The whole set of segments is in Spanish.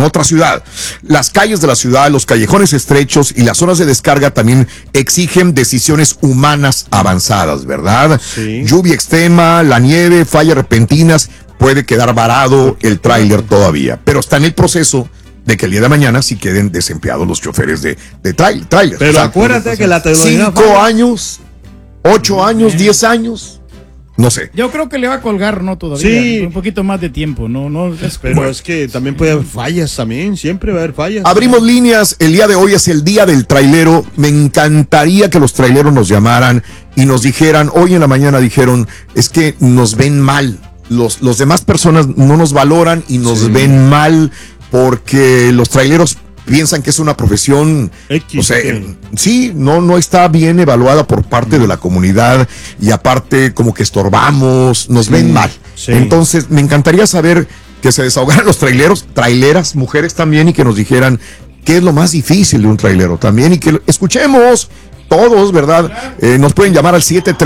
otra ciudad. Las calles de la ciudad, los callejones estrechos y las zonas de descarga también exigen decisiones humanas avanzadas, ¿verdad? Sí. Lluvia extrema, la nieve, fallas repentinas, puede quedar varado el tráiler todavía, pero está en el proceso de que el día de mañana sí queden desempleados los choferes de tráiler. Pero acuérdate que la tecnología... 5 años, 8 años, 10 años, no sé. Yo creo que le va a colgar, ¿no? Todavía. Sí. Un poquito más de tiempo, ¿no? Pero bueno, es que también puede haber fallas también, siempre va a haber fallas. Abrimos líneas, el día de hoy es el día del trailero. Me encantaría que los traileros nos llamaran y nos dijeran, hoy en la mañana dijeron, es que nos ven mal. Los demás personas no nos valoran y nos ven mal porque los traileros piensan que es una profesión, X, o sea, ¿qué? sí, no está bien evaluada por parte de la comunidad y aparte como que estorbamos, nos ven mal. Sí. Entonces, me encantaría saber que se desahogaran los traileros, traileras, mujeres también, y que nos dijeran qué es lo más difícil de un trailero también y que escuchemos todos, ¿verdad? Nos pueden llamar al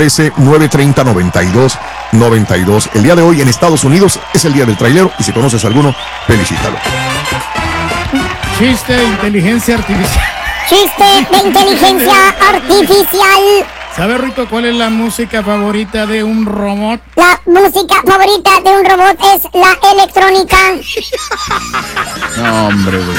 713-930-9292. El día de hoy en Estados Unidos es el día del trailero y si conoces a alguno, felicítalo. Chiste de inteligencia artificial. Chiste de inteligencia artificial. ¿Sabe, Rito, cuál es la música favorita de un robot? La música favorita de un robot es la electrónica. No, hombre, güey.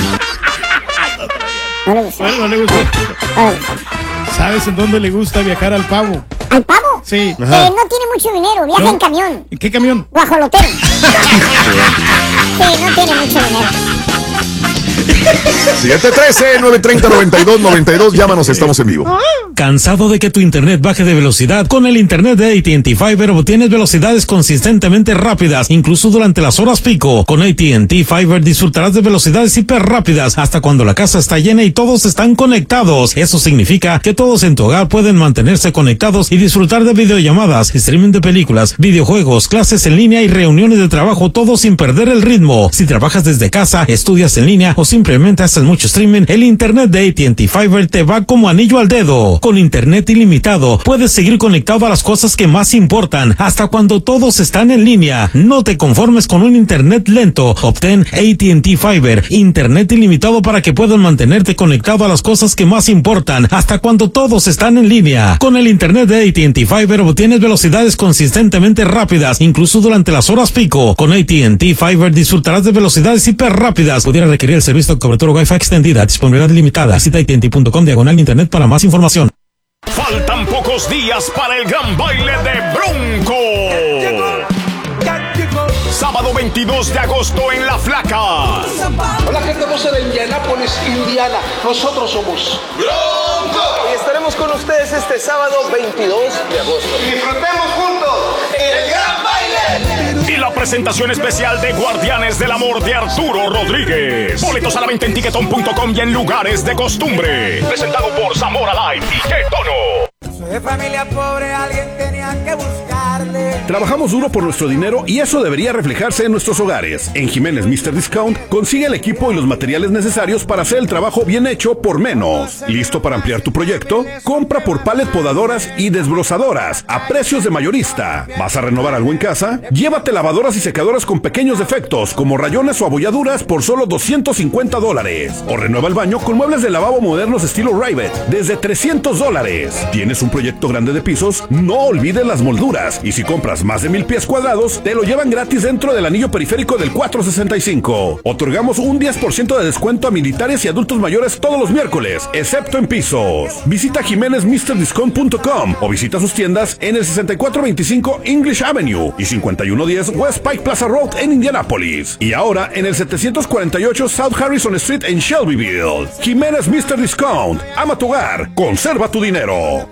No le gusta. No le gusta. ¿Sabes en dónde le gusta viajar al pavo? ¿Al pavo? Sí. No tiene mucho dinero, viaja ¿No? en camión. ¿En qué camión? Guajolotero. Sí, no tiene mucho dinero. 713-930-9292, llámanos, estamos en vivo. ¿Cansado de que tu internet baje de velocidad? Con el internet de AT&T Fiber obtienes velocidades consistentemente rápidas, incluso durante las horas pico. Con AT&T Fiber disfrutarás de velocidades hiper rápidas hasta cuando la casa está llena y todos están conectados. Eso significa que todos en tu hogar pueden mantenerse conectados y disfrutar de videollamadas, streaming de películas, videojuegos, clases en línea y reuniones de trabajo, todo sin perder el ritmo. Si trabajas desde casa, estudias en línea o simplemente haces mucho streaming, el internet de AT&T Fiber te va como anillo al dedo. Con internet ilimitado, puedes seguir conectado a las cosas que más importan, hasta cuando todos están en línea. No te conformes con un internet lento. Obtén AT&T Fiber, internet ilimitado para que puedas mantenerte conectado a las cosas que más importan, hasta cuando todos están en línea. Con el internet de AT&T Fiber obtienes velocidades consistentemente rápidas, incluso durante las horas pico. Con AT&T Fiber disfrutarás de velocidades hiper rápidas. Pudiera requerir el servicio de cobertura Wi-Fi extendida, disponibilidad limitada. Visita AT&T.com/internet para más información. Faltan pocos días para el gran baile de Bronco. Sábado 22 de agosto en La Flaca. Hola, gente hermosa de Indianápolis, Indiana. Nosotros somos Bronco. Y estaremos con ustedes este sábado 22 de agosto. Disfrutemos juntos el gran baile. Y la presentación especial de Guardianes del Amor de Arturo Rodríguez. Boletos a la venta en Tiquetón.com y en lugares de costumbre. Presentado por Zamora Light y Qué Tono. Soy de familia pobre, alguien tenía que buscarle. Trabajamos duro por nuestro dinero y eso debería reflejarse en nuestros hogares. En Jiménez Mr. Discount consigue el equipo y los materiales necesarios para hacer el trabajo bien hecho por menos. ¿Listo para ampliar tu proyecto? Compra por pallet podadoras y desbrozadoras a precios de mayorista. ¿Vas a renovar algo en casa? Llévate lavadoras y secadoras con pequeños defectos como rayones o abolladuras por solo $250. O renueva el baño con muebles de lavabo modernos estilo Rivet desde $300. ¿Tienes un proyecto grande de pisos? No olvides las molduras. Y si compras más de 1000 pies cuadrados, te lo llevan gratis dentro del anillo periférico del 465. Otorgamos un 10% de descuento a militares y adultos mayores todos los miércoles, excepto en pisos. Visita JiménezMrDiscount.com o visita sus tiendas en el 6425 English Avenue y 5110 West Pike Plaza Road en Indianápolis. Y ahora en el 748 South Harrison Street en Shelbyville. Jiménez Mr. Discount. Ama tu hogar. Conserva tu dinero.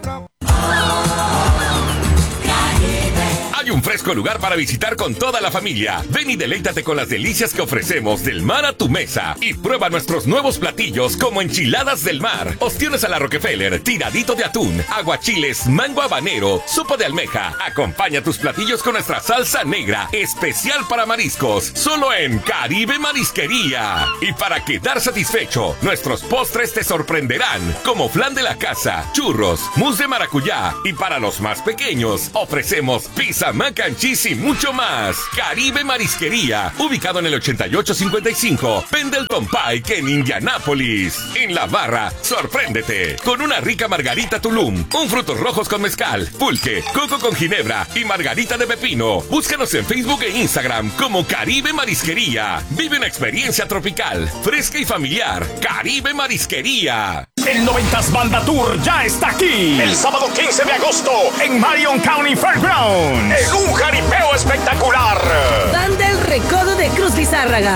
Hay un fresco lugar para visitar con toda la familia. Ven y deleítate con las delicias que ofrecemos del mar a tu mesa. Y prueba nuestros nuevos platillos como enchiladas del mar, ostiones a la Rockefeller, tiradito de atún, aguachiles, mango habanero, sopa de almeja. Acompaña tus platillos con nuestra salsa negra, especial para mariscos, solo en Caribe Marisquería. Y para quedar satisfecho, nuestros postres te sorprenderán, como flan de la casa, churros, mousse de maracuyá. Y para los más pequeños, ofrecemos pizza man mac and cheese y mucho más. Caribe Marisquería, ubicado en el 8855 Pendleton Pike en Indianápolis. En la barra, sorpréndete con una rica margarita Tulum, un frutos rojos con mezcal, pulque, coco con ginebra y margarita de pepino. Búscanos en Facebook e Instagram como Caribe Marisquería. Vive una experiencia tropical, fresca y familiar. Caribe Marisquería. El 90s Banda Tour ya está aquí. El sábado 15 de agosto en Marion County Fairgrounds. En un jaripeo espectacular. Banda El Recodo de Cruz Lizárraga.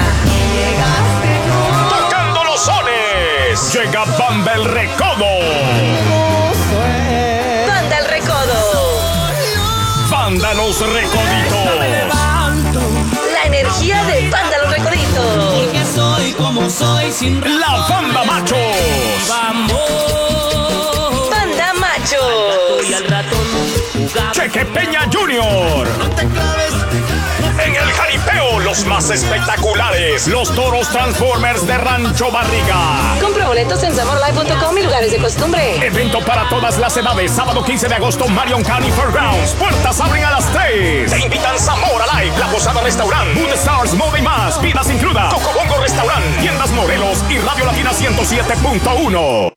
Tocando los sones. Llega Banda El Recodo. Banda El Recodo. Banda Los Recoditos. La energía de Banda Los Recoditos. Porque soy como soy sin La Banda Machos. Banda Machos. Y al ratón jugaba. Cheque Peña Jr. No te claves. En el jaripeo, los más espectaculares. Los toros Transformers de Rancho Barriga. Compra boletos en samoralive.com y lugares de costumbre. Evento para todas las edades. Sábado 15 de agosto, Marion County Fairgrounds. Puertas abren a las 3. Te invitan Zamora Live, La Posada Restaurant, Mood Stars, Moda y más. Vidas incluida. Cocobongo Restaurant, Tiendas Morelos y Radio Latina 107.1.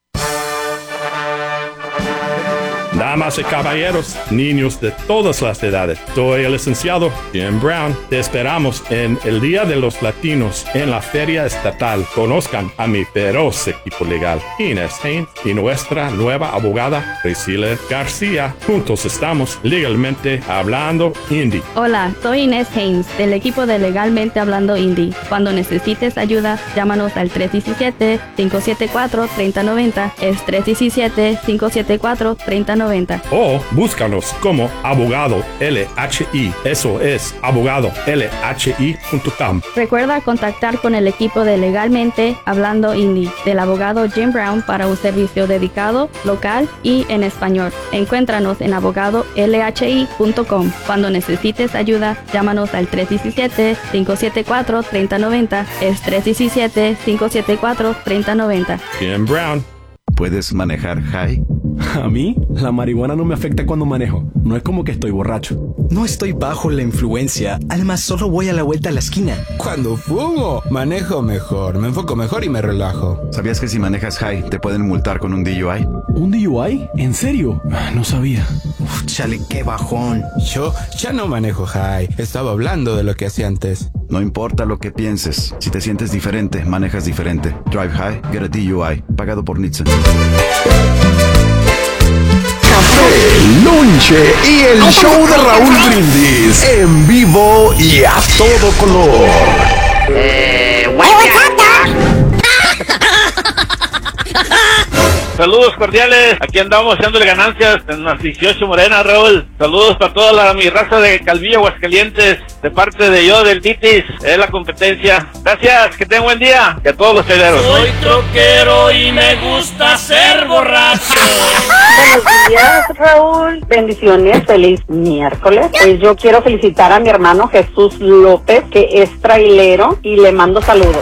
Damas y caballeros, niños de todas las edades, soy el licenciado Jim Brown. Te esperamos en el Día de los Latinos en la Feria Estatal. Conozcan a mi feroz equipo legal, Inés Haynes, y nuestra nueva abogada, Priscilla García. Juntos estamos legalmente hablando indie. Hola, soy Inés Haynes, del equipo de Legalmente Hablando Indie. Cuando necesites ayuda, llámanos al 317-574-3090. Es 317-574-3090. O búscanos como Abogado LHI. Eso es abogadolhi.com. Recuerda contactar con el equipo de Legalmente Hablando Indie del abogado Jim Brown para un servicio dedicado, local y en español. Encuéntranos en abogadolhi.com. Cuando necesites ayuda, llámanos al 317-574-3090. Es 317-574-3090. Jim Brown. ¿Puedes manejar high? A mí, la marihuana no me afecta cuando manejo. No es como que estoy borracho. No estoy bajo la influencia. Además, solo voy a la vuelta a la esquina. Cuando fumo, manejo mejor, me enfoco mejor y me relajo. ¿Sabías que si manejas high te pueden multar con un DUI? ¿Un DUI? ¿En serio? No sabía. Chale, qué bajón. Yo ya no manejo high. Estaba hablando de lo que hacía antes. No importa lo que pienses. Si te sientes diferente, manejas diferente. Drive high, get a DUI. Pagado por Nitsan. Lonche y el show de Raúl Brindis en vivo y a todo color. Saludos cordiales, aquí andamos echándole ganancias en las 18 Morena, Raúl. Saludos para toda mi raza de Calvillo, Aguascalientes, de parte de yo del Titis, es la competencia. Gracias, que tengan buen día, y a todos los traileros. Soy troquero y me gusta ser borracho. Buenos días, Raúl. Bendiciones, feliz miércoles. Pues yo quiero felicitar a mi hermano Jesús López, que es trailero, y le mando saludos.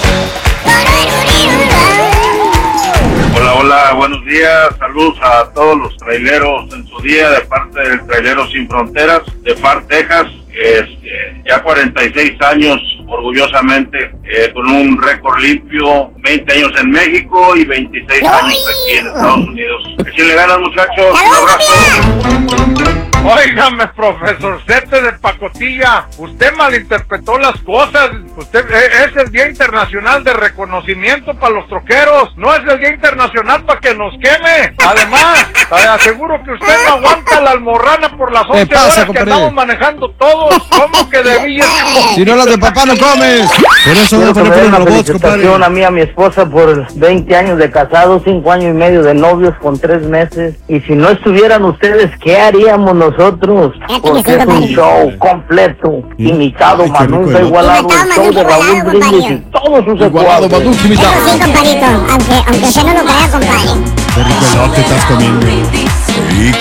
Hola, buenos días, saludos a todos los traileros en su día de parte del Trailero Sin Fronteras de Far, Texas, ya 46 años orgullosamente, con un récord limpio, 20 años en México y 26 años aquí en Estados Unidos. Que si le ganan, muchachos, un abrazo. Óigame, profesor Sete de Pacotilla, usted malinterpretó las cosas. Usted es el Día Internacional de Reconocimiento para los troqueros, no es el Día Internacional para que nos queme. Además, aseguro que usted no aguanta la almorrana por las 11 horas que andamos manejando todos. ¿Cómo que de Villas? Si no las de papá no comes. Por eso voy a poner una robots, felicitación compadre. a mí, a mi esposa, por 20 años de casados, 5 años y medio de novios con 3 meses. Y si no estuvieran ustedes, ¿qué haríamos nosotros? Porque es un show completo, imitado, más nunca igualado, el show de Raúl Brindis y todos sus Igualado, ecuados. Manucho, imitado. Sí, compadrito, aunque usted no lo crea, compadre. Qué rico elote estás comiendo. Sí, qué rico.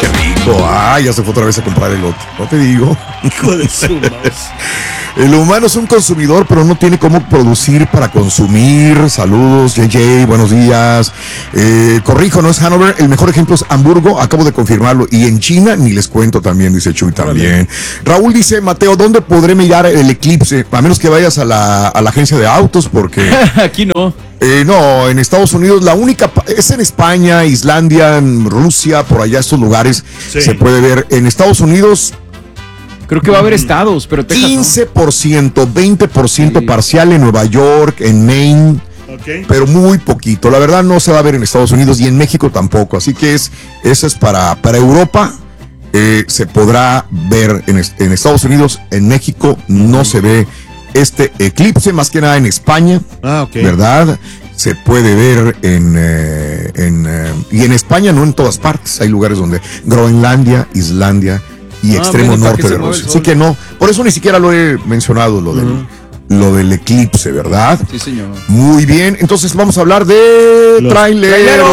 dijo, ya se fue otra vez a comprar elote. No te digo. Hijo de su madre. El humano es un consumidor, pero no tiene cómo producir para consumir. Saludos, JJ, buenos días. Corrijo, no es Hanover, el mejor ejemplo es Hamburgo, acabo de confirmarlo. Y en China, ni les cuento también, dice Chuy también. Raúl dice, Mateo, ¿dónde podré mirar el eclipse? A menos que vayas a la agencia de autos, porque... Aquí no. No, en Estados Unidos la única es en España, Islandia, en Rusia, por allá estos lugares se puede ver. En Estados Unidos creo que va a haber estados, pero Texas 15%, 20% parcial en Nueva York, en Maine, pero muy poquito. La verdad no se va a ver en Estados Unidos y en México tampoco. Así que eso es para Europa. Se podrá ver en Estados Unidos, en México no se ve este eclipse, más que nada en España, ¿verdad? Se puede ver y en España, no en todas partes. Hay lugares donde Groenlandia, Islandia y extremo norte de Rusia. Así que no, por eso ni siquiera lo he mencionado, lo del eclipse, ¿verdad? Sí, señor. Muy bien, entonces vamos a hablar de traileros,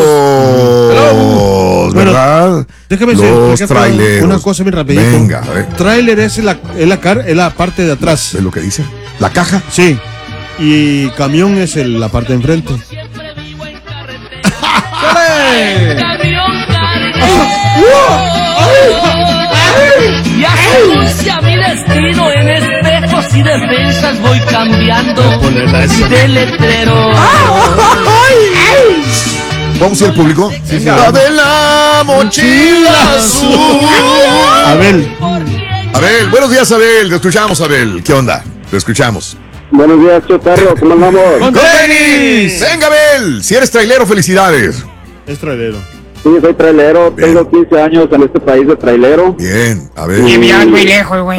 ¿verdad? Déjame decir una cosa bien rapidito. Venga, a ver. Trailer es la parte de atrás. ¿Es lo que dice? ¿La caja? Sí. Y camión es la parte de enfrente. Y así a mi destino, en espejos y defensas voy cambiando de letrero. ¿Vamos a ir al público? Sí, la de la mochila azul. Abel, buenos días, Abel. Te escuchamos, Abel. ¿Qué onda? Te escuchamos. Buenos días, Chotarro. ¿Cómo andamos? ¡Con tenis! Venga, Abel. Si eres trailero, felicidades. Es trailero. Sí, soy trailero. Bien. Tengo 15 años en este país de trailero. Bien, a ver. Y bien, muy lejos, güey.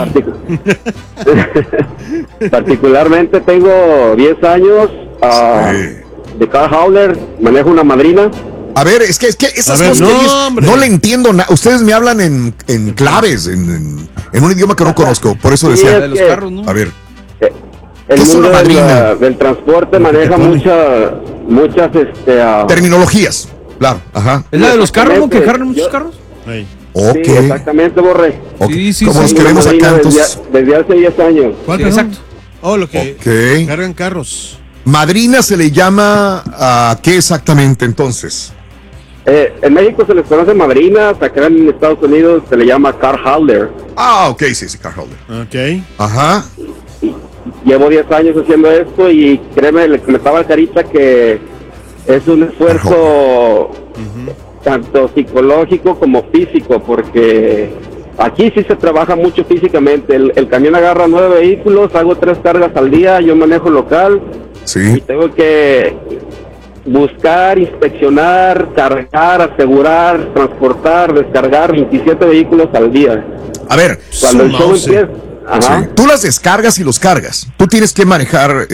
Particularmente tengo 10 años de car hauler. Manejo una madrina. A ver, es que esas cosas no le entiendo nada. Ustedes me hablan en claves, en un idioma que no conozco. Por eso decía. De los carros, ¿no? A ver. El mundo del transporte maneja muchas terminologías. Claro, ajá. ¿Es la de los carros, no? ¿Que cargan muchos carros? Sí, exactamente, Borre. Sí, como los que vemos acá, entonces. Desde hace 10 años. ¿Cuál? Sí, exacto. Lo que cargan carros. Madrina se le llama a ¿qué exactamente entonces? En México se les conoce madrinas, acá en Estados Unidos se le llama car hauler. Ok, sí, car hauler. Ok. Ajá. Llevo 10 años haciendo esto y créeme, le comentaba a Carita que es un esfuerzo tanto psicológico como físico, porque aquí sí se trabaja mucho físicamente. El camión agarra 9 vehículos, hago 3 cargas al día, yo manejo local. Sí. Y tengo que buscar, inspeccionar, cargar, asegurar, transportar, descargar 27 vehículos al día. A ver, cuando el show empieza, tú las descargas y los cargas. Tú tienes que manejar,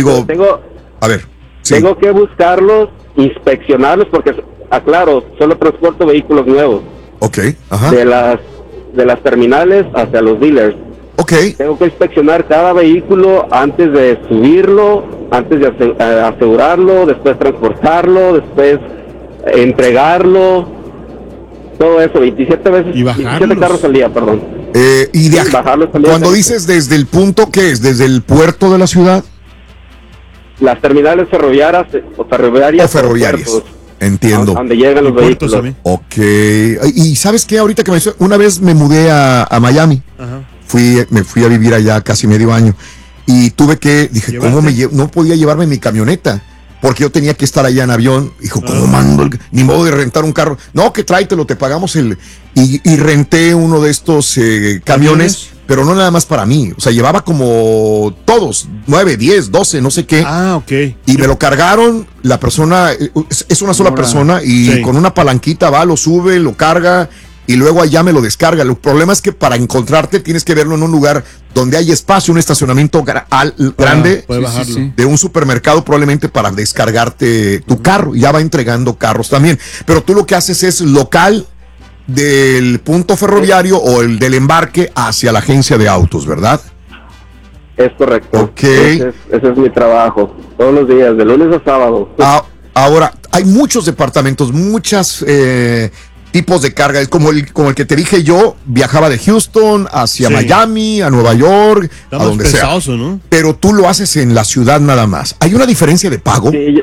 tengo que buscarlos, inspeccionarlos, porque, aclaro, solo transporto vehículos nuevos. Ok, ajá. De las terminales hacia los dealers. Ok. Tengo que inspeccionar cada vehículo antes de subirlo, antes de asegurarlo, después transportarlo, después entregarlo. Todo eso, 27 veces, 27 carros al día, perdón. Cuando dices desde el punto, ¿qué es? ¿Desde el puerto de la ciudad? Las terminales ferroviarias o ferroviarias. Entiendo. Donde llegan los vehículos. Ok. Y ¿sabes qué? Ahorita que una vez me mudé a Miami. Ajá. Me fui a vivir allá casi medio año. Y dije, ¿cómo no podía llevarme mi camioneta? Porque yo tenía que estar allá en avión. Dijo, ¿cómo mando? Ni modo de rentar un carro. No, que tráetelo, te pagamos y renté uno de estos camiones, pero no nada más para mí. O sea, llevaba como todos, 9, 10, 12, no sé qué. Ok. Y me lo cargaron, la persona, es una sola persona, y con una palanquita lo sube, lo carga, y luego allá me lo descarga. El problema es que para encontrarte tienes que verlo en un lugar donde hay espacio, un estacionamiento grande de un supermercado, probablemente para descargarte tu carro. Ya va entregando carros también. Pero tú lo que haces es local del punto ferroviario o el del embarque hacia la agencia de autos, ¿verdad? Es correcto. Ok. Ese es mi trabajo, todos los días, de lunes a sábado. Ahora, hay muchos departamentos, muchas tipos de carga. Es como el que te dije yo, viajaba de Houston hacia Miami, a Nueva York, Está a más donde pesado, sea. ¿no? Pero tú lo haces en la ciudad nada más. ¿Hay una diferencia de pago? Sí.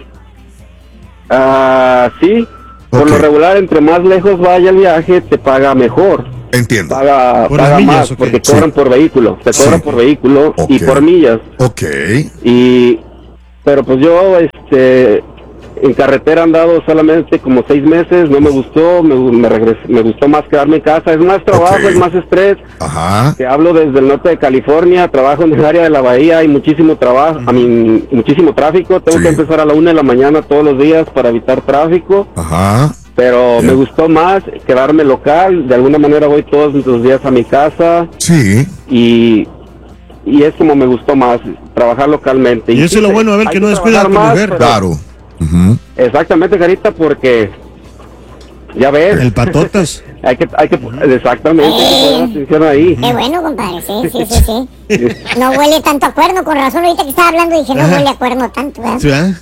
Sí. Por lo regular, entre más lejos vaya el viaje, te paga mejor. Entiendo. Paga millas, más, okay. porque cobran por vehículo. Te cobran por vehículo y por millas. Ok. Pero pues yo, en carretera he andado solamente como 6 meses, no me gustó, me regresé, me gustó más quedarme en casa. Es más trabajo, es más estrés. Ajá. Te hablo desde el norte de California, trabajo en el área de la bahía, hay muchísimo trabajo, muchísimo tráfico. Tengo que empezar a la 1 de la mañana todos los días para evitar tráfico. Ajá. Pero me gustó más quedarme local, de alguna manera voy todos los días a mi casa. Sí. Y es como me gustó más, trabajar localmente. Y eso es lo bueno, a ver, que no descuida a tu mujer. Pero, claro. Exactamente, Carita, porque ya ves. El patotas. hay que exactamente, hay que poner atención ahí. Qué bueno, compadre, sí. No huele tanto a cuerno, con razón. Ahorita que estaba hablando dije, no huele a cuerno tanto, ¿verdad?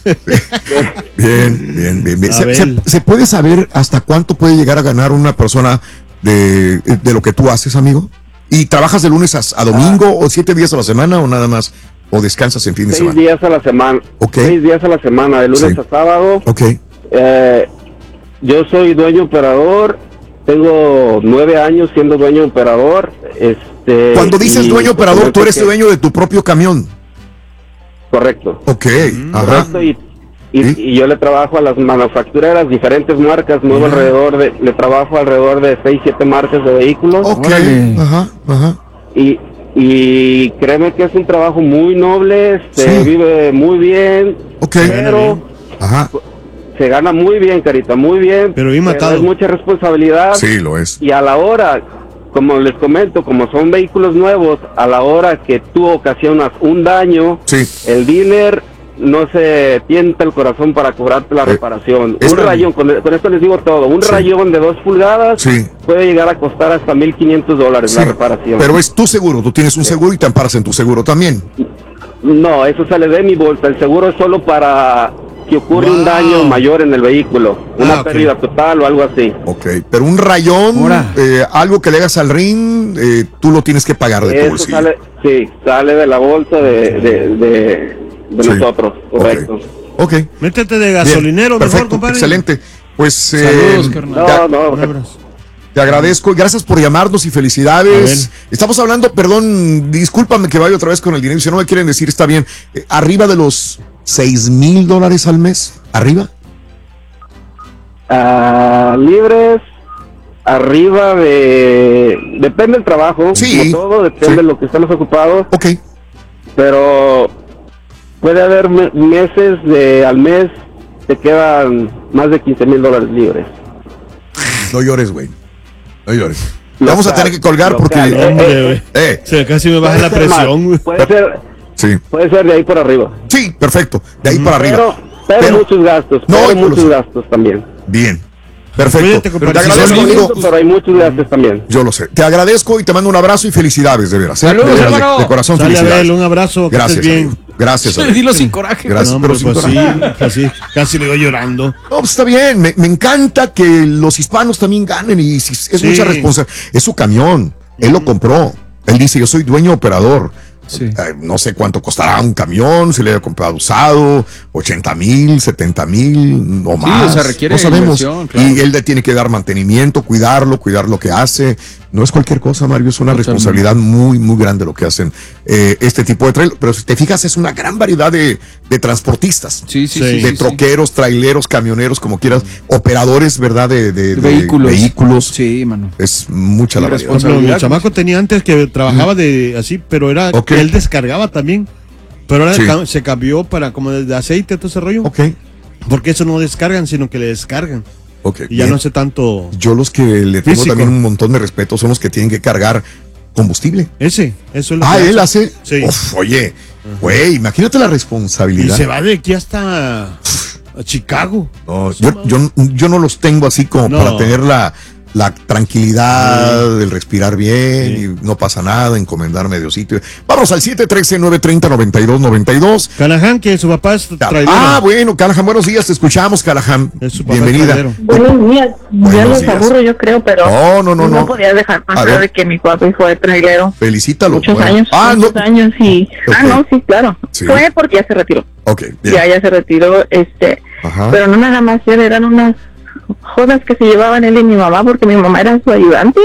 Bien. ¿Se puede saber hasta cuánto puede llegar a ganar una persona de lo que tú haces, amigo? ¿Y trabajas de lunes a domingo o 7 días a la semana o nada más? ¿O descansas en fin de 6 semana? días a la semana. 6 días a la semana, de lunes a sábado. Yo soy dueño operador. Tengo 9 años siendo dueño operador. Cuando dices dueño operador, tú eres dueño de tu propio camión. Correcto. Ok. Correcto. Y yo le trabajo a las manufactureras, diferentes marcas, le trabajo alrededor de 6, 7 marcas de vehículos. Ok. Y créeme que es un trabajo muy noble, se vive muy bien, pero se gana muy bien, Carita, muy bien. Pero bien matado. Es mucha responsabilidad. Sí, lo es. Y a la hora, como les comento, como son vehículos nuevos, a la hora que tú ocasionas un daño, el dealer no se tienta el corazón para cobrarte la reparación. Un rayón, con esto les digo todo, un rayón de 2 pulgadas puede llegar a costar hasta $1,500 la reparación. Pero es tu seguro, tú tienes un seguro y te amparas en tu seguro también. No, eso sale de mi bolsa, el seguro es solo para que ocurre un daño mayor en el vehículo, una pérdida total o algo así. Ok, pero un rayón, algo que le hagas al ring, tú lo tienes que pagar de tu bolsillo. Sale de la bolsa de nosotros, correcto. Ok. Métete de gasolinero, bien, mejor, compadre. Excelente. Pues saludos, carnal. Te agradezco y gracias por llamarnos y felicidades. Estamos hablando, perdón, discúlpame que vaya otra vez con el dinero, si no me quieren decir está bien, arriba de los $6,000 al mes, ¿arriba? Libres, arriba depende del trabajo, como todo, depende de lo que estamos ocupados. Ok. Pero puede haber meses al mes te quedan más de $15,000 libres. No llores, güey. No llores. Vamos a tener que colgar porque... casi me baja la presión. Puede ser de ahí para arriba. Sí, perfecto. De ahí para arriba. Pero muchos gastos. Muchos gastos también. Bien. Perfecto. Te agradezco, amigo, pero hay muchos gastos también. Yo lo sé. Te agradezco y te mando un abrazo y felicidades, de veras. Saludos, de corazón, felicidades. Abel, un abrazo. Gracias, bien. Gracias. Dilo sin coraje. Gracias, no, pero pues sin coraje. Casi le voy llorando. No, pues está bien. Me encanta que los hispanos también ganen y es mucha responsabilidad. Es su camión. Él lo compró. Él dice, yo soy dueño operador. No sé cuánto costará un camión, si le haya comprado usado, 80,000, 70,000 o más. O sea, requiere no sabemos. Claro. Y él le tiene que dar mantenimiento, cuidar lo que hace. No es cualquier cosa, Mario, es una responsabilidad muy, muy grande lo que hacen este tipo de trailer. Pero si te fijas, es una gran variedad de transportistas. De troqueros, traileros, camioneros, como quieras, operadores, ¿verdad? De vehículos. Sí, mano. Es mucha la variedad. Mi chamaco tenía antes que trabajaba así, pero era él descargaba también. Pero ahora se cambió para como de aceite, todo ese rollo. Porque eso no descargan, sino que le descargan. Y ya no hace tanto. Yo los que le tengo también un montón de respeto son los que tienen que cargar combustible. Eso es lo que él hace. Sí. Oye, güey, imagínate la responsabilidad. Y se va de aquí hasta Chicago. No, yo no los tengo así como para tener la tranquilidad, el respirar bien y no pasa nada, encomendarme a Diosito. Vamos al 713-930-9292. Callahan, que su papá es trailero. Ah, bueno, Callahan, buenos días, te escuchamos, Callahan. Bienvenida. Buenos días, ya los aburro yo creo, pero no podía dejar pasar de que mi papá fue trailero. Felicítalo. Muchos años y... Okay. no, sí, claro. Sí. Fue porque ya se retiró. Ok, bien. Ya se retiró, pero no nada más, eran unas jodas que se llevaban él y mi mamá, porque mi mamá era su ayudante.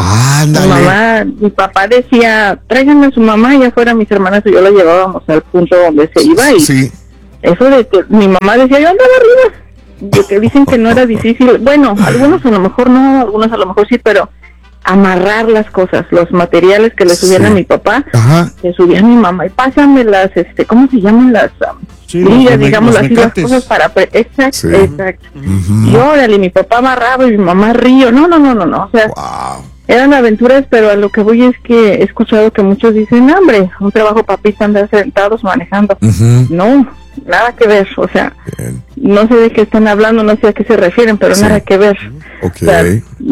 Mi papá decía, tráiganme a su mamá, y afuera mis hermanas y yo la llevábamos al punto donde se iba, y eso de que mi mamá decía, yo andaba arriba, de que dicen que no era difícil, bueno, algunos a lo mejor no, algunos a lo mejor sí, pero amarrar las cosas, los materiales que le subían a mi papá, le subían a mi mamá, y pásame las, ¿cómo se llaman las? Digamos así, las cosas para... Exacto. Y órale, mi papá amarraba y mi mamá río. No, o sea, eran aventuras, pero a lo que voy es que he escuchado que muchos dicen, hombre, un trabajo papista, andar sentados manejando. No, nada que ver, o sea, no sé de qué están hablando, no sé a qué se refieren, pero nada que ver. O sea,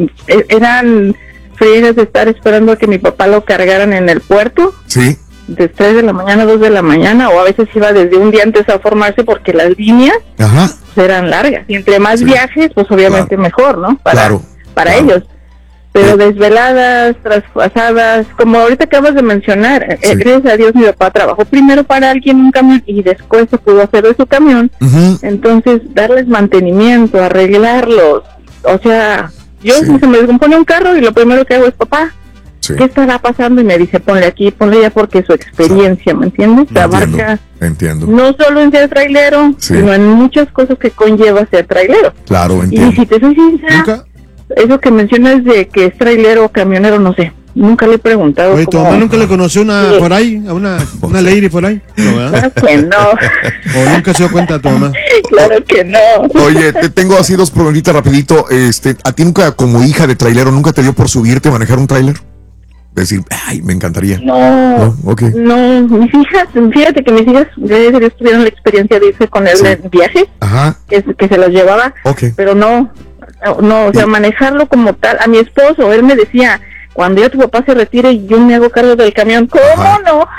eran friegas de estar esperando a que mi papá lo cargaran en el puerto. De 3 de la mañana a 2 de la mañana, o a veces iba desde un día antes a formarse, porque las líneas eran largas, y entre más viajes, pues obviamente mejor, ¿no? Para ellos. Pero desveladas, traspasadas, como ahorita acabas de mencionar, gracias a Dios mi papá trabajó primero para alguien en un camión y después se pudo hacer de su camión. Entonces, darles mantenimiento, arreglarlos, o sea, yo se me descompone un carro y lo primero que hago es, papá, ¿qué estará pasando? Y me dice, ponle aquí, ponle allá, porque su experiencia, ¿me entiendes? Abarca no solo en ser trailero, sino en muchas cosas que conlleva ser trailero. Claro, entiendo. Y si te soy sincera, eso que mencionas de que es trailero o camionero, no sé, nunca le he preguntado. Oye, ¿tu mamá nunca le conoció por ahí, a una lady por ahí? No, claro que no. ¿O nunca se dio cuenta tu mamá? Claro que no. Oye, te tengo así dos preguntitas rapidito. ¿A ti nunca, como hija de trailero, nunca te dio por subirte a manejar un trailer? Decir, ay, me encantaría. No, mis hijas, fíjate que mis hijas, gracias a Dios, tuvieron la experiencia de irse con él en viajes, que se los llevaba, pero no, o sea, manejarlo como tal. A mi esposo, él me decía, cuando ya tu papá se retire, yo me hago cargo del camión. ¿Cómo no?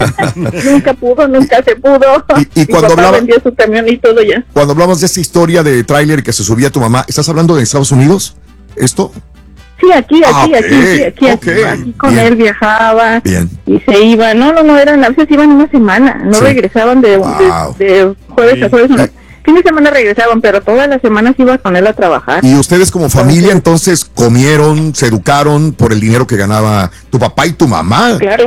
nunca se pudo. Y cuando vendió su camión y todo ya. Cuando hablamos de esta historia de tráiler que se subía a tu mamá, ¿estás hablando de Estados Unidos? ¿Esto? Sí, aquí con él viajaba y se iba, no, eran, a veces iban una semana, no regresaban de jueves a jueves, fin de semana regresaban, pero todas las semanas iba con él a trabajar. Y ustedes como familia entonces comieron, se educaron por el dinero que ganaba tu papá y tu mamá. Claro.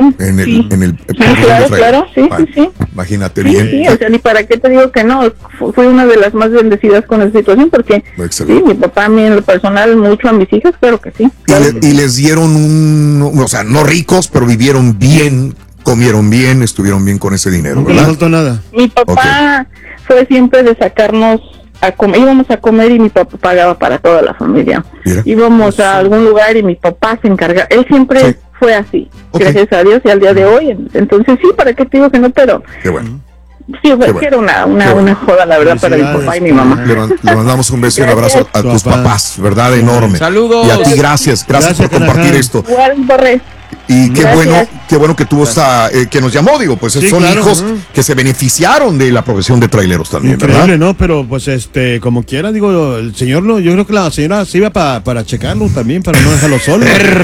Claro, sí. Imagínate bien. Sí, o sea, ni para qué te digo que no, fue una de las más bendecidas con esa situación, porque mi papá a mí en lo personal mucho a mis hijas, claro que sí. Y les dieron o sea, no ricos, pero vivieron bien, comieron bien, estuvieron bien con ese dinero, ¿verdad? No faltó nada. Mi papá fue siempre de sacarnos a comer, íbamos a comer y mi papá pagaba para toda la familia. Íbamos a algún lugar y mi papá se encargaba, él siempre fue así, gracias a Dios y al día de hoy. Entonces sí, ¿para qué te digo que no? Pero qué bueno. Sí, era una joda, la verdad, para mi papá y mi mamá. Le mandamos un beso y un abrazo a tus papás, ¿verdad? Enorme. Saludos. Y a ti, gracias por compartir esto. Igual, Borre. Y qué bueno que tuvo que nos llamó, pues son hijos que se beneficiaron de la profesión de traileros también, increíble, ¿verdad? ¿no? Pero pues como quiera, digo, el señor yo creo que la señora se iba para checarlo también, para no dejarlo solo.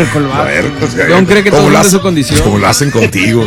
¿John cree que todo es su condición? Como lo hacen contigo.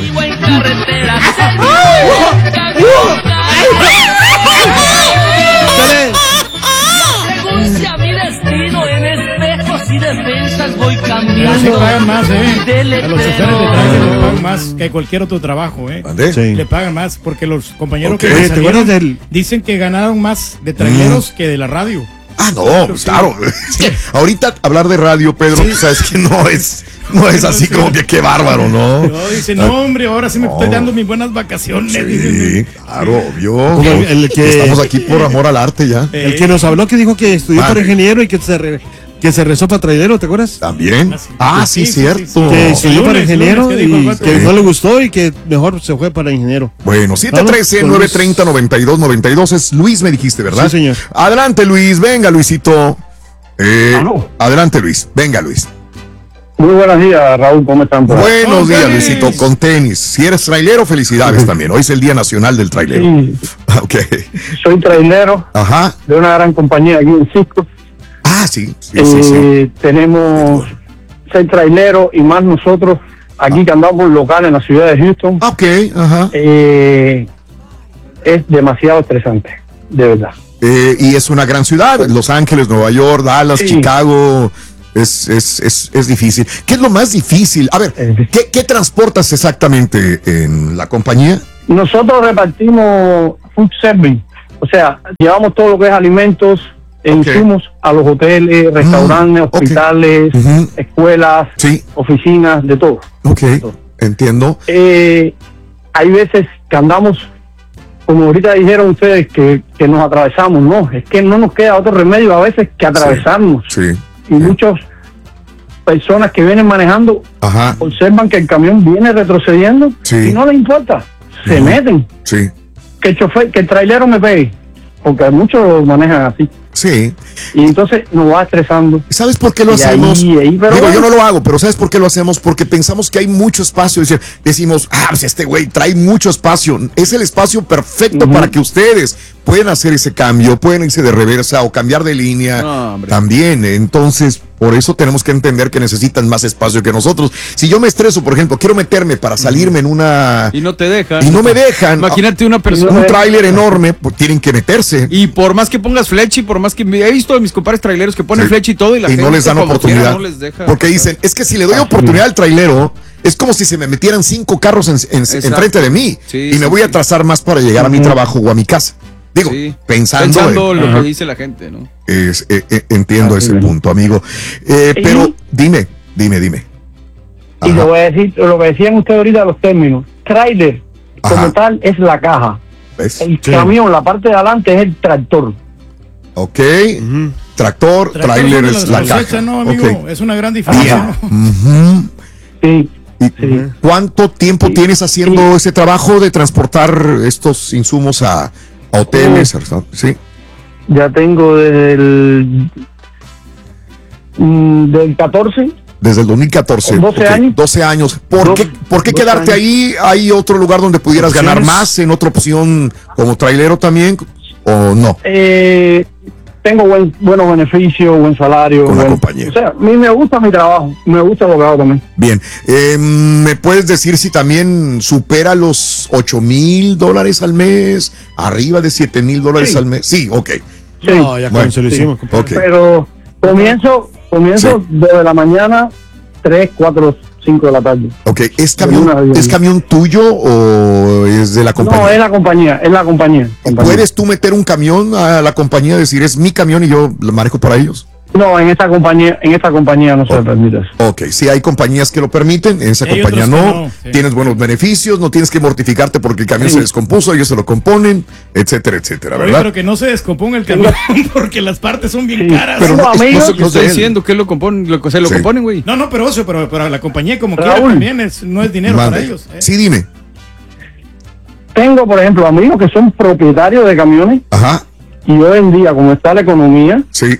Y defensas voy cambiando. Sí pagan más, A los choferes de tráiler le pagan más que cualquier otro trabajo, Le pagan más porque los compañeros que salieron dicen que ganaron más de traileros que de la radio. No, claro. Es que ahorita hablar de radio, Pedro, sabes que no es así como que qué bárbaro, ¿no? No, dice, hombre, ahora sí me estoy dando mis buenas vacaciones. Sí, claro, obvio. Estamos aquí por amor al arte ya. El que nos habló que dijo que estudió para ingeniero y que se rezó para trailero, ¿te acuerdas? También. Sí, cierto. Que estudió para ingeniero y que no le gustó y que mejor se fue para ingeniero. Bueno, 713-930-9292 es Luis, me dijiste, ¿verdad? Sí, señor. Adelante, Luis. Venga, Luisito. Adelante, Luis. Venga, Luis. Muy buenos días, Raúl, ¿cómo están? Buenos días, Luisito, con tenis. Si eres trailero, felicidades también. Hoy es el Día Nacional del Trailero. Sí. Okay. Soy trailero de una gran compañía aquí en Cisco. Sí. Tenemos 6 traileros y más nosotros aquí que andamos local en la ciudad de Houston. Es demasiado estresante, de verdad. Y es una gran ciudad, Los Ángeles, Nueva York, Dallas, Chicago. Es difícil. ¿Qué es lo más difícil? A ver, ¿qué transportas exactamente en la compañía? Nosotros repartimos food service, o sea, llevamos todo lo que es alimentos e insumos a los hoteles, restaurantes, hospitales, escuelas, oficinas, de todo. Entiendo. Hay veces que andamos, como ahorita dijeron ustedes, que nos atravesamos. No, es que no nos queda otro remedio a veces que atravesarnos. Y muchas personas que vienen manejando observan que el camión viene retrocediendo y no les importa, se meten. Que el chofer, que el trailero me pegue, porque muchos manejan así. Y entonces nos va estresando. ¿Sabes por qué lo hacemos? Yo no lo hago, pero ¿sabes por qué lo hacemos? Porque pensamos que hay mucho espacio. Decimos, pues este güey trae mucho espacio. Es el espacio perfecto para que ustedes puedan hacer ese cambio, pueden irse de reversa o cambiar de línea también. Entonces, por eso tenemos que entender que necesitan más espacio que nosotros. Si yo me estreso, por ejemplo, quiero meterme para salirme en una... Y no te dejan. Y no me dejan. Imagínate una persona... Un tráiler enorme, pues tienen que meterse. Y por más que pongas flecha y por más que... He visto a mis compadres traileros que ponen flecha y todo y la gente no les dan oportunidad. No les deja, porque dicen, es que si le doy oportunidad al trailero, es como si se me metieran 5 carros enfrente de mí. Y me voy a atrasar más para llegar a mi trabajo o a mi casa. Digo, pensando lo que dice la gente, ¿no? Entiendo ese punto, amigo. Pero dime. Y le voy a decir lo que decían ustedes ahorita, los términos. Trailer, como tal, es la caja. ¿Ves? El camión, la parte de adelante, es el tractor. Tractor, trailer es la caja. No, amigo, es una gran diferencia. ¿Cuánto tiempo tienes haciendo ese trabajo de transportar estos insumos a hoteles? Ya tengo desde el 14. Desde el 2014. 12 años. 12 años. ¿Por qué quedarte ahí? ¿Hay otro lugar donde pudieras ganar más en otra opción como trailero también? ¿O no? Tengo buenos beneficios, buen salario. Con la compañía. O sea, a mí me gusta mi trabajo, me gusta lo que hago también. Bien. ¿Me puedes decir si también supera los $8,000 al mes? ¿Arriba de $7,000 al mes? Sí, ok. No, ya con eso lo hicimos. Pero comienzo desde la mañana, 3, 4, 5 de la tarde. ¿Es camión tuyo o es de la compañía? No, es la compañía. ¿Puedes tú meter un camión a la compañía y decir, es mi camión y yo lo manejo para ellos? No, en esta compañía no se permite eso. Sí, hay compañías que lo permiten, en esa compañía no. Tienes buenos beneficios, no tienes que mortificarte porque el camión se descompuso, ellos se lo componen, etcétera, etcétera, ¿verdad? Pero que no se descomponga el camión porque las partes son bien caras. Pero no, estoy diciendo que lo componen, componen, güey. No, pero para la compañía como quiera también no es dinero para ellos. Sí, dime. Tengo, por ejemplo, amigos que son propietarios de camiones. Y hoy en día, como está la economía,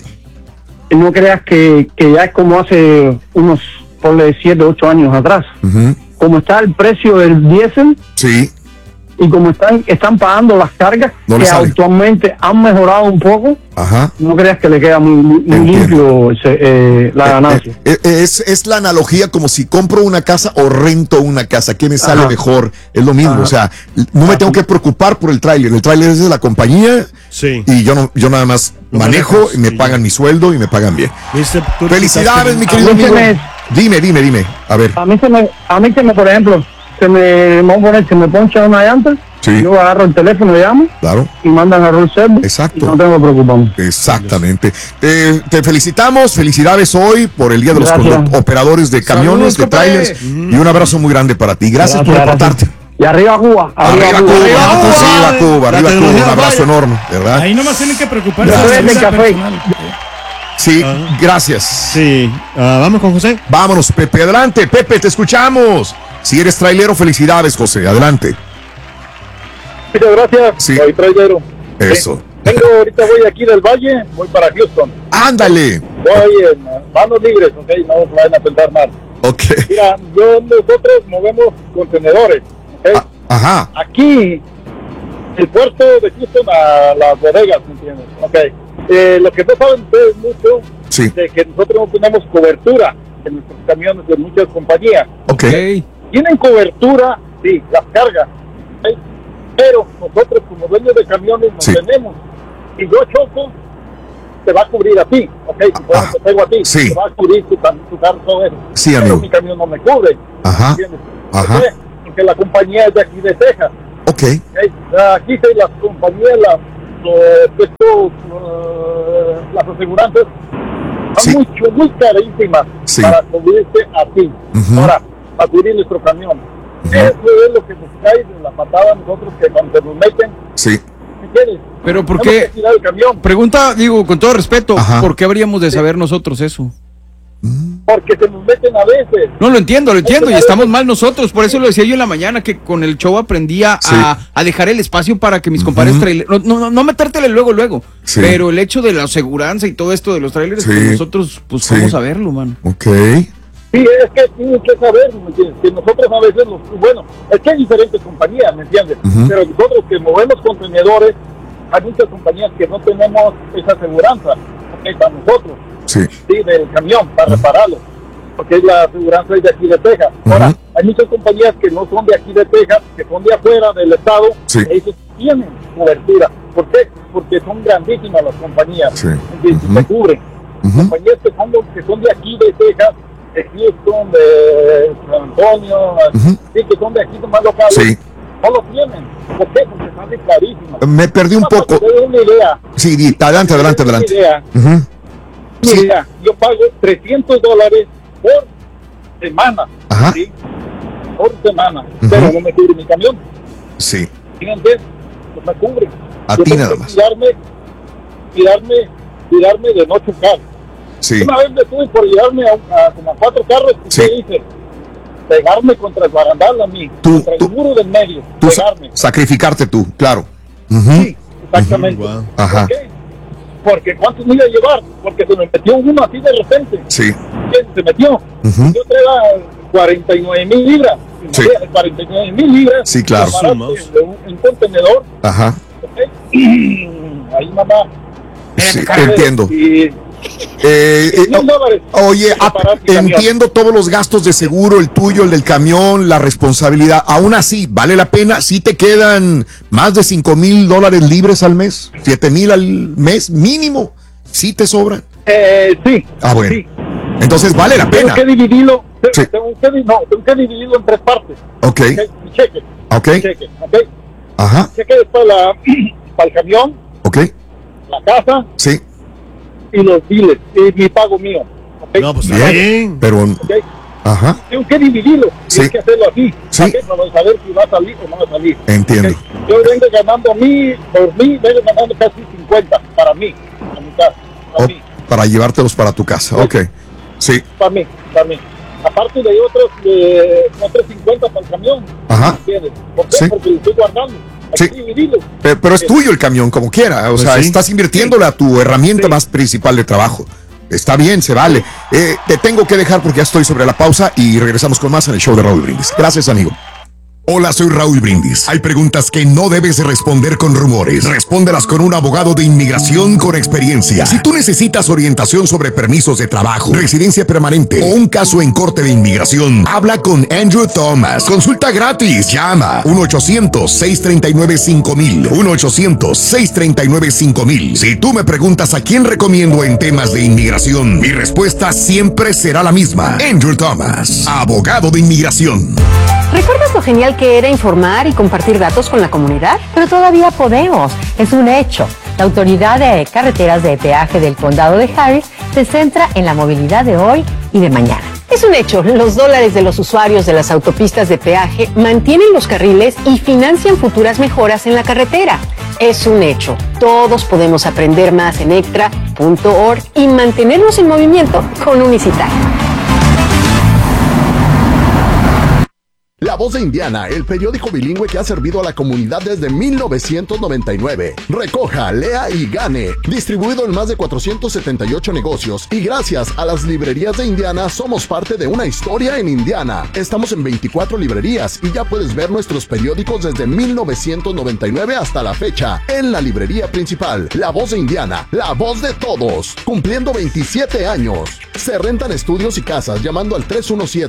no creas que ya es como hace unos, ponle 7, 8 años atrás. Como está el precio del diésel, y como están pagando las cargas, que actualmente han mejorado un poco, no creas que le queda muy limpio la ganancia. Es la analogía como si compro una casa o rento una casa, ¿qué me sale mejor? Es lo mismo, o sea, no me tengo que preocupar por el tráiler es de la compañía, y yo nada más manejo y me pagan mi sueldo y me pagan bien. Felicidades, mi querido amigo. Dime, a ver. A mí se me, por ejemplo, se me poncha una llanta, yo agarro el teléfono, llamo, y mandan a roll service. Exacto. Y no tengo preocupación. Exactamente. Te felicitamos, felicidades hoy por el Día de los operadores de camiones, de trailers, y un abrazo muy grande para ti. Gracias por reportarte. Y arriba Cuba. Arriba Cuba. Un abrazo enorme, ¿verdad? Ahí nomás tienen que preocuparse. Sí, gracias. Vamos con José. Vámonos, Pepe, adelante. Pepe, te escuchamos. Si eres trailero, felicidades, José, adelante. Muchas gracias. Sí. Soy trailero. Eso. ahorita voy aquí del Valle, voy para Houston. Ándale. Voy en manos libres, ok, no vayan a pensar mal. Ok. Mira, nosotros movemos contenedores, ok. Ajá. Aquí, el puerto de Houston a las bodegas, ¿me entiendes? Ok. Lo que no saben ustedes mucho, de que nosotros no tenemos cobertura en nuestros camiones de muchas compañías. Ok. Tienen cobertura, sí, las cargas, ¿okay? Pero nosotros como dueños de camiones no tenemos. Si yo choco, te va a cubrir a ti, ¿ok? Si te pego a ti, te va a cubrir tu carro, todo eso. Sí, pero amigo. mi camión no me cubre. Ajá. ¿Entiendes? Ajá. ¿Por qué? Porque la compañía es de aquí de Texas. Ok. Aquí las compañías, las aseguranzas son muy carísimas para cubrirte a ti. Ahora, para cubrir nuestro camión. Eso es lo que nos cae de la patada a nosotros, que cuando nos meten. Sí. Pero ¿por qué? Pregunta, digo, con todo respeto, ¿por qué habríamos de saber nosotros eso? Porque se nos meten a veces. No, lo entiendo, y estamos mal nosotros. Por eso lo decía yo en la mañana, que con el show aprendía a dejar el espacio para que mis compadres traileros, no metértele luego. Pero el hecho de la aseguranza y todo esto de los trailers, pues nosotros, pues, ¿cómo saberlo, mano? Ok. Sí, es que tienen que saber, ¿me entiendes? Que nosotros a veces, es que hay diferentes compañías, ¿me entiendes? Pero nosotros que movemos contenedores, hay muchas compañías que no tenemos esa aseguranza, ¿ok? Para nosotros. Sí, del camión, para repararlo, porque la aseguranza es de aquí de Texas. Ahora, hay muchas compañías que no son de aquí de Texas, que son de afuera del estado, ellos tienen cobertura. ¿Por qué? Porque son grandísimas las compañías, que se cubren. Compañías que son de aquí de Texas, de Houston, de San Antonio, que son de aquí nomás locales, no lo tienen. ¿Por qué? Porque están carísimas. Me perdí un poco. Te doy una idea. Sí, adelante. Mira, yo pago $300 por semana. ¿Sí? Por semana. Pero no me cubre mi camión. Sí. Fíjense, no me cubre. A yo ti nada más. Cuidarme de no chocar. Sí. Una vez me tuve por llevarme a como a 4 carros, ¿qué hice? Pegarme contra el barandal a mí, contra el muro del medio, pegarme. Sacrificarte tú, claro. Sí, exactamente. Ajá. ¿Por qué? Porque ¿cuántos me iba a llevar? Porque se me metió uno así de repente. Sí. Se metió. Yo traía 49,000 libras. 49,000 libras. Sí, claro. Un contenedor. Ajá. ¿Okay? Ahí, mamá. Sí, entiendo. Oye, entiendo todos los gastos de seguro, el tuyo, el del camión, la responsabilidad. Aún así, ¿vale la pena? ¿Sí te quedan más de $5,000 libres al mes? $7,000 al mes mínimo. ¿Sí te sobran? Sí. Ah, bueno. Sí. Entonces vale la pena. Tengo que dividirlo. Tengo que dividirlo en 3 partes. Ok. Mi cheque. Ok. Cheque. Ok. Ajá. Cheque para el camión. Ok. La casa. Sí. Y los biles, y mi pago mío. ¿Okay? No, pues bien, pero... ¿Okay? Ajá. Tengo que dividirlo, tengo que hacerlo así. Sí. Para saber si va a salir o no va a salir. Entiendo. ¿Okay? Yo vengo ganando vengo ganando casi 50 para mí, a mi casa. Para llevártelos para tu casa, ok. Sí. Para mí. Aparte de otros 50 para el camión. Ajá. ¿Por qué? Porque lo estoy guardando. Sí. Pero es tuyo el camión, como quiera. O sea, estás invirtiéndole a tu herramienta más principal de trabajo. Está bien, se vale. Te tengo que dejar porque ya estoy sobre la pausa y regresamos con más en el show de Raúl Brindis. Gracias, amigo. Hola, soy Raúl Brindis. Hay preguntas que no debes responder con rumores. Respóndelas con un abogado de inmigración con experiencia. Si tú necesitas orientación sobre permisos de trabajo, residencia permanente o un caso en corte de inmigración, habla con Andrew Thomas. Consulta gratis. Llama 1-800-639-5000. 1-800-639-5000. Si tú me preguntas a quién recomiendo en temas de inmigración, mi respuesta siempre será la misma. Andrew Thomas, abogado de inmigración. ¿Recuerdas lo genial que era informar y compartir datos con la comunidad? Pero todavía podemos. Es un hecho. La Autoridad de Carreteras de Peaje del Condado de Harris se centra en la movilidad de hoy y de mañana. Es un hecho. Los dólares de los usuarios de las autopistas de peaje mantienen los carriles y financian futuras mejoras en la carretera. Es un hecho. Todos podemos aprender más en extra.org y mantenernos en movimiento con Unicitario. La Voz de Indiana, el periódico bilingüe que ha servido a la comunidad desde 1999. Recoja, lea y gane. Distribuido en más de 478 negocios. Y gracias a las librerías de Indiana, somos parte de una historia en Indiana. Estamos en 24 librerías y ya puedes ver nuestros periódicos desde 1999 hasta la fecha. En la librería principal, La Voz de Indiana, la voz de todos. Cumpliendo 27 años. Se rentan estudios y casas llamando al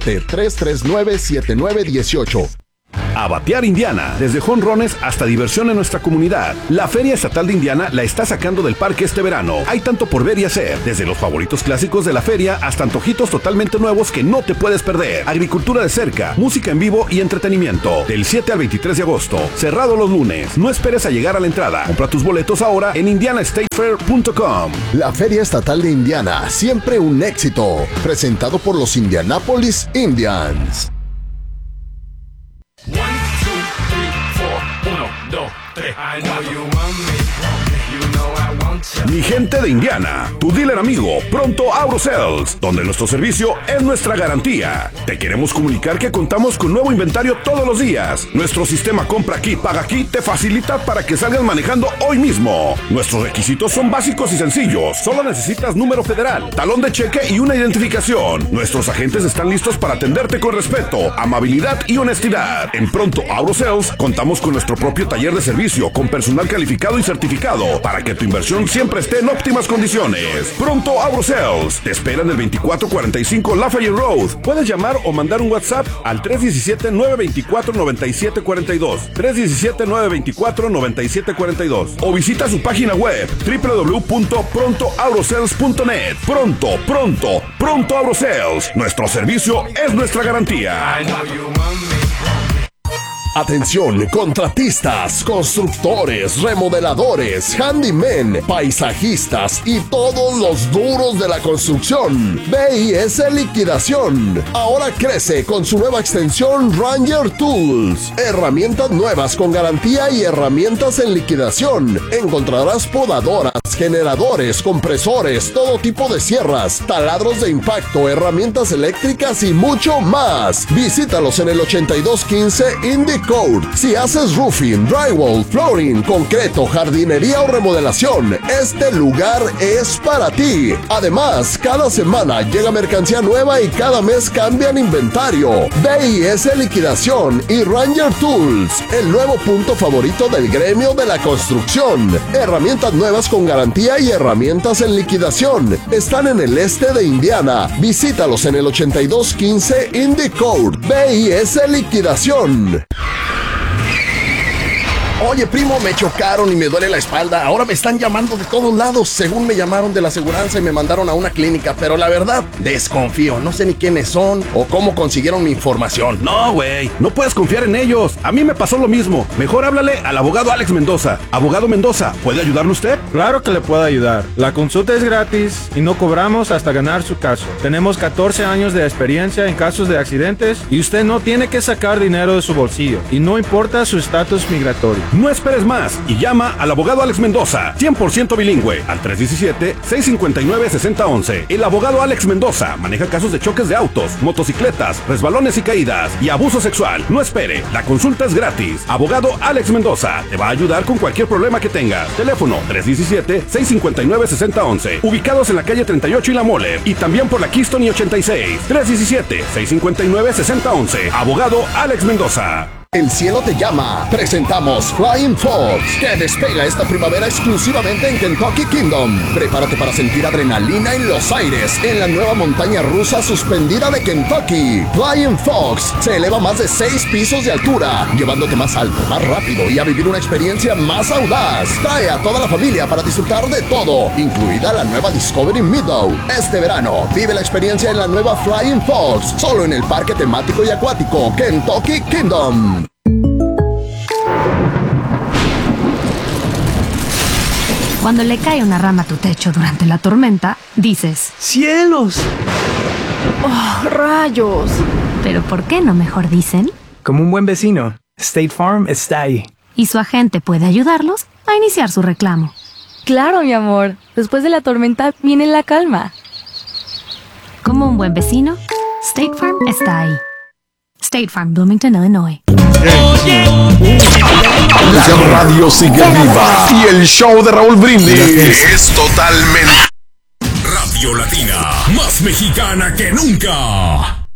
317-339-7918. A batear Indiana, desde jonrones hasta diversión en nuestra comunidad. La Feria Estatal de Indiana la está sacando del parque este verano. Hay tanto por ver y hacer, desde los favoritos clásicos de la feria hasta antojitos totalmente nuevos que no te puedes perder. Agricultura de cerca, música en vivo y entretenimiento. Del 7 al 23 de agosto, cerrado los lunes. No esperes a llegar a la entrada. Compra tus boletos ahora en indianastatefair.com. La Feria Estatal de Indiana, siempre un éxito. Presentado por los Indianapolis Indians. 1, 2, 3, 4. 1, 2, 3. I know you want me. You know I want you. Mi gente de Indiana, tu dealer amigo, Pronto AutoSales, donde nuestro servicio es nuestra garantía. Te queremos comunicar que contamos con nuevo inventario todos los días. Nuestro sistema compra aquí, paga aquí te facilita para que salgas manejando hoy mismo. Nuestros requisitos son básicos y sencillos. Solo necesitas número federal, talón de cheque y una identificación. Nuestros agentes están listos para atenderte con respeto, amabilidad y honestidad. En Pronto AutoSales contamos con nuestro propio taller de servicio con personal calificado y certificado para que tu inversión siempre esté en óptimas condiciones. Pronto AutoSales te espera en el 2445 Lafayette Road. Puedes llamar o mandar un WhatsApp al 317-924-9742, 317-924-9742 o visita su página web www.prontoautosales.net. Pronto AutoSales. Nuestro servicio es nuestra garantía. Atención, contratistas, constructores, remodeladores, handymen, paisajistas y todos los duros de la construcción. BIS Liquidación. Ahora crece con su nueva extensión Ranger Tools. Herramientas nuevas con garantía y herramientas en liquidación. Encontrarás podadoras, generadores, compresores, todo tipo de sierras, taladros de impacto, herramientas eléctricas y mucho más. Visítalos en el 8215 Indy Code. Si haces roofing, drywall, flooring, concreto, jardinería o remodelación, este lugar es para ti. Además, cada semana llega mercancía nueva y cada mes cambian inventario. BIS Liquidación y Ranger Tools, el nuevo punto favorito del gremio de la construcción. Herramientas nuevas con garantía y herramientas en liquidación. Están en el este de Indiana. Visítalos en el 8215 Indy Code. BIS Liquidación. Oye, primo, me chocaron y me duele la espalda. Ahora me están llamando de todos lados. Según me llamaron de la aseguranza y me mandaron a una clínica. Pero la verdad, desconfío. No sé ni quiénes son o cómo consiguieron mi información. No, güey, no puedes confiar en ellos. A mí me pasó lo mismo. Mejor háblale al abogado Alex Mendoza. Abogado Mendoza, ¿puede ayudarle usted? Claro que le puedo ayudar. La consulta es gratis y no cobramos hasta ganar su caso. Tenemos 14 años de experiencia en casos de accidentes y usted no tiene que sacar dinero de su bolsillo. Y no importa su estatus migratorio. No esperes más y llama al abogado Alex Mendoza, 100% bilingüe, al 317-659-6011. El abogado Alex Mendoza maneja casos de choques de autos, motocicletas, resbalones y caídas y abuso sexual. No espere, la consulta es gratis. Abogado Alex Mendoza te va a ayudar con cualquier problema que tengas. Teléfono 317-659-6011. Ubicados en la calle 38 y La Mole y también por la Keystone y 86. 317-659-6011. Abogado Alex Mendoza. El cielo te llama. Presentamos Flying Fox, que despega esta primavera exclusivamente en Kentucky Kingdom. Prepárate para sentir adrenalina en los aires en la nueva montaña rusa suspendida de Kentucky. Flying Fox se eleva más de 6 pisos de altura, llevándote más alto, más rápido y a vivir una experiencia más audaz. Trae a toda la familia para disfrutar de todo, incluida la nueva Discovery Meadow. Este verano, vive la experiencia en la nueva Flying Fox, solo en el parque temático y acuático Kentucky Kingdom. Cuando le cae una rama a tu techo durante la tormenta, dices ¡cielos! ¡Oh, rayos! ¿Pero por qué no mejor dicen? Como un buen vecino, State Farm está ahí. Y su agente puede ayudarlos a iniciar su reclamo. Claro, mi amor. Después de la tormenta viene la calma. Como un buen vecino, State Farm está ahí. State Farm, Bloomington, Illinois. La radio sigue viva y el show de Raúl Brindis es totalmente Radio Latina, más mexicana que nunca.